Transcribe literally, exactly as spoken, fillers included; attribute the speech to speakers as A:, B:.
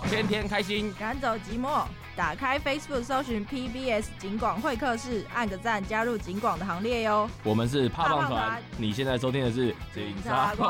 A: 天天开心，
B: 赶走寂寞。打开 Facebook 搜寻 P B S 警广会客室，按个赞，加入警广的行列哟。
A: 我们是怕棒团，你现在收听的是警察快